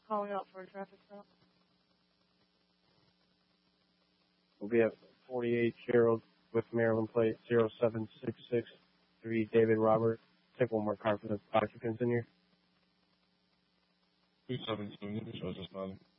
calling out for a traffic stop. We'll be at 48 Gerald with Maryland plate 07663 David Robert. Take one more car for the occupants in here. 272, shows us nothing.